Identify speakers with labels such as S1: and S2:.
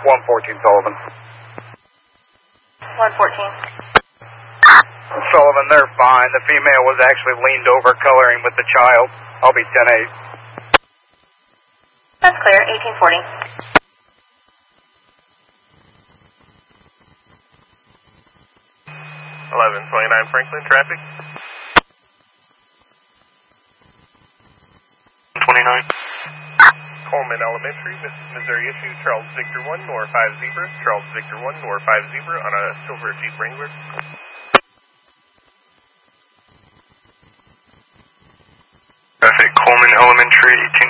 S1: 114 Sullivan.
S2: 114.
S1: Sullivan, they're fine. The female was actually leaned over coloring with the child. I'll be 10-8.
S2: That's clear, 1840.
S3: 1129 Franklin, traffic.
S4: 29.
S3: Coleman Elementary, Missouri issue, Charles Victor 1, Nor 5 Zebra. Charles Victor 1, Nor 5 Zebra on a silver Jeep Wrangler.
S4: Traffic, Coleman Elementary,